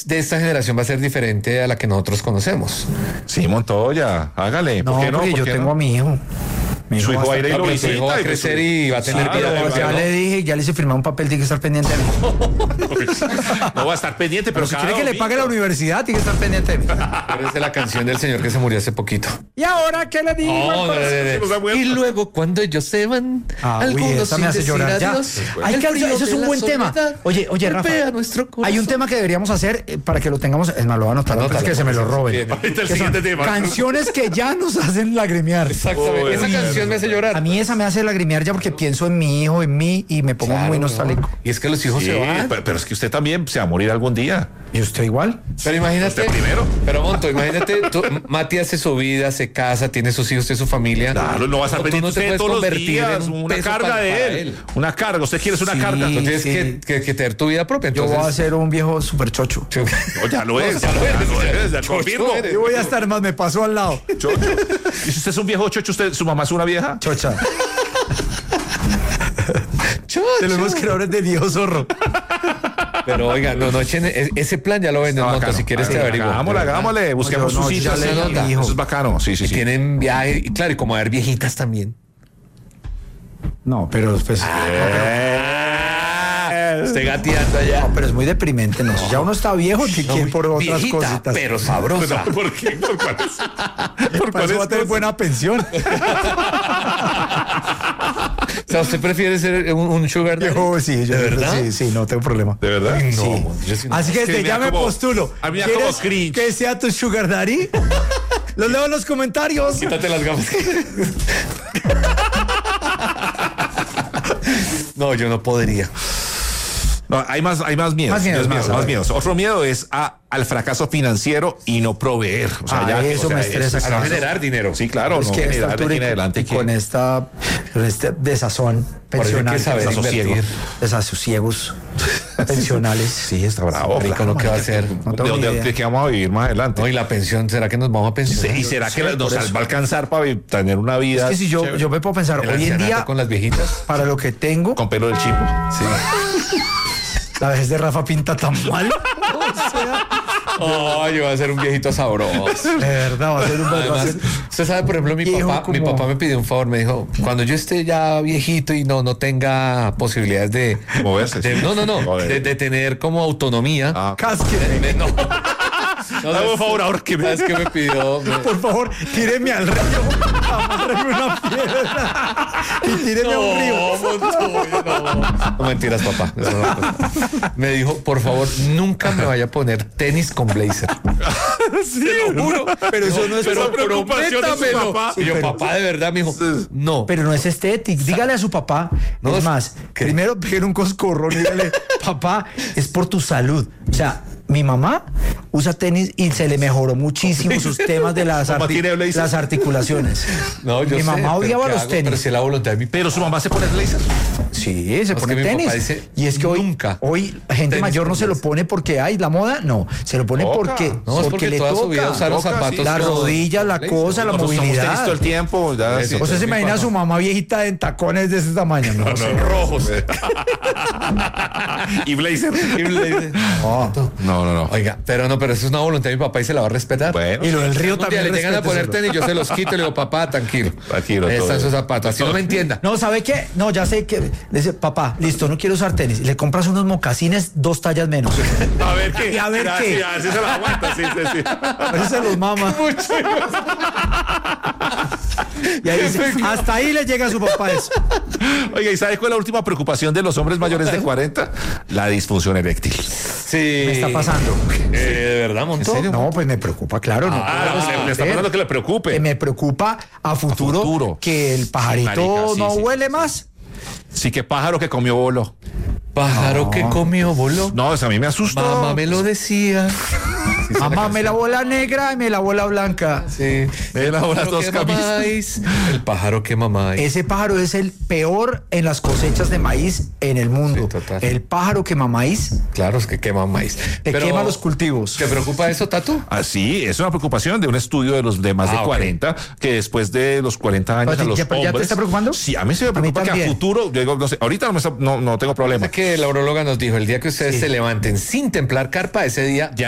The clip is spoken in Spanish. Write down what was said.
de esta generación va a ser diferente a la que nosotros conocemos. Sí, Montoya, hágale. No, ¿Por qué no? porque ¿Por yo qué tengo no? a mi hijo. Mi Su hijo va a ir y lo Pero su hijo va a visita, crecer y va a tener vida Claro, propia, Ya ¿no? le dije, ya le hice firmar un papel, tiene que estar pendiente de mí. No va a estar pendiente, pero Si cada quiere que le pague la domingo. universidad, tiene que estar pendiente de mí. Pero es de la canción del señor que se murió hace poquito. ¿Y ahora qué le digo? No, al corazón? se nos ha muerto. Y luego cuando ellos se van, Uy, algunos esa me sin hace decir llorar ya. adiós, Hay el que frío eso es de un la buen tema. soledad Oye, Rafa, golpea nuestro corazón. hay un tema que deberíamos hacer para que lo tengamos. Es más, lo voy a anotar antes Anótalo, que se me lo roben. bien. Ahorita el Que son siguiente tema. canciones que ya nos hacen lagrimear. Exactamente. Uy, Esa uy, canción me hace llorar. A mí esa me hace lagrimear ya porque pienso en mi hijo, en mí y me pongo Claro, muy ¿no? nostálgico. Y es que los hijos Sí, se van. pero es que usted también se va a morir algún día. ¿Y usted igual? Pero imagínate. Usted primero. Pero Monto, imagínate, Mati hace su vida, se casa, tiene sus hijos, tiene su familia. Claro, no va a estar Tú pendiente no te usted puedes todos los convertir días. en un Una peso carga para de él. Una carga. Usted quiere una Sí. carga. Tú tienes Sí. que tener tu vida propia. Yo Entonces, voy a ser un viejo súper chocho. No, ya lo es. ya lo eres, Ya chocho confirmo. eres. Yo voy a estar más, me pasó al lado. Chocho. Y si usted es un viejo chocho, su mamá es una vieja. Chocha. Chocho. De los creadores de viejo zorro. Pero oiga, no echen ese plan, ya lo venden, No, Monto, bacano. si quieres te Hagámosle, averiguo. hagámosle. Busquemos No, sus yo ya citas. le Sí, di, hijo. eso es bacano. Sí, sí, Y sí. tienen viaje, y claro, y como haber viejitas también. No, pero pues. Esté gateando allá. No, pero es muy deprimente, ¿no? Si ya uno está viejo, que quiere por otras Viejita, cositas. pero sabrosa. ¿Por qué? ¿Por cuáles? ¿Por Para eso va a tener cosas? buena pensión. O sea, ¿usted prefiere ser un sugar daddy? Yo, sí, yo, ¿De verdad? Sí, no tengo problema. ¿De verdad? No, Sí. yo sí no. Así que Es que desde me ya da me como- postulo. a mí me da como ¿Quieres cringe. que sea tu sugar daddy? Los leo en los comentarios. Quítate las gafas. No, yo no podría. No, hay más miedos. Más miedos, Más miedos. Otro miedo es al fracaso financiero y no proveer. O sea, Eso me estresa, A no claro. generar dinero. Sí, claro. Es no que a esta generar de altura aquí en adelante. y con este desazón Por eso hay pensional, que saber desasosiego. invertir. desasosiegos pensionales. Sí, está bravo. Rico, ¿no? ¿Qué va a hacer? No tengo ni idea. ¿De qué vamos a vivir más adelante? No, y la pensión, ¿será que nos vamos a pensionar? ¿Y será que nos por eso. va a alcanzar para tener una vida Es que si yo me puedo pensar, El hoy en ancianato día, con las viejitas. para lo que tengo, con pelo del chipo? Sí. la vejez de Rafa pinta tan mal. Oh, yo voy a ser un viejito sabroso. De verdad, va a ser un Además, usted sabe, por ejemplo, Viejo mi como- papá me pidió un favor, me dijo, cuando yo esté ya viejito y no tenga posibilidades de Moverse. no, Joder. de tener como autonomía. Ah. Casque. No. Dame un favor, ahórqueme. ¿Sabes qué me pidió? Por favor, tíreme al río. Amárreme una piedra. Y tíreme a un río. No, mentiras, papá. Eso no lo cuento. Me dijo, por favor, nunca me vaya a poner tenis con blazer. Sí, lo juro. Pero eso no es Pero preocupación de su prométamelo. papá. Y yo, pero- papá, de verdad, me dijo, no. Pero no es estético. Dígale a su papá. No, es más, ¿qué? primero peguen un coscorrón y dígale, papá, es por tu salud. O sea, mi mamá usa tenis y se le mejoró muchísimo sus temas de Mamá tiene blazer. las articulaciones. No, yo mi sé, mamá pero odiaba ¿qué los hago? Pero tenis. si es la voluntad de mi Pero su mamá se pone blazer. Sí, se Es pone que mi tenis. papá dice, Y es que nunca. hoy gente Tenis mayor no con se lo blazer. pone porque hay la moda, no, se lo pone Toca. porque No, es porque le toda toca. su vida usaron toca, zapatos. sí. La con rodilla, la blazer. cosa, la Nosotros usamos tenis movilidad. todo el tiempo. Ya, Eso. sí. ¿Usted se Mi imagina a papá. su mamá viejita en tacones de ese tamaño? No, sé. rojos. Y blazer. No. No. Oiga, pero eso es una voluntad de mi papá y se la va a respetar. Bueno. Y lo del río Un día también. le llegan a poner respéteselo. tenis, yo se los quito y le digo, papá, tranquilo. Tranquilo, Ahí todo están sus bien. zapatos. Así no me entienda. No, ¿sabe qué? No, ya sé que. Le dice, papá, listo, no quiero usar tenis. Le compras unos mocasines 2 tallas menos. A ver qué. Y a ver qué. Sí, a ver si se la aguanta. Sí. A ver si se los mama. Y ahí dice, hasta ahí le llega a su papá eso. Oiga, ¿y sabe cuál es la última preocupación de los hombres mayores de 40? La disfunción eréctil. Sí. Me está pasando. ¿De verdad, Montó? ¿En serio? No, pues me preocupa, claro. No puedo le está esconder. pasando que le preocupe. Me preocupa a futuro, futuro. que el pajarito Marica, sí, no sí, huele más. Sí, que pájaro que comió bolo. Pájaro que comió bolo. No, eso a mí me asustó. Mamá me lo decía. Mamá, me lavó la negra y me lavó la blanca. Sí. Me lavó las Pájaro dos que camisas. mamáis. El pájaro que mamáis. Ese pájaro es el peor en las cosechas de maíz en el mundo. Sí, total. El pájaro que mamáis Claro, es que quema maíz. te quema los cultivos. ¿Te preocupa eso, Tato? Ah, sí, es una preocupación de un estudio de los de más de Ah, ok. 40, que después de los 40 años ¿Ya- a los ya te hombres... está preocupando? Sí, a mí se me A mí preocupa que a también. futuro, yo digo, no sé, ahorita no tengo problema. Que la urologa nos dijo, el día que ustedes se levanten sin templar carpa, ese día ya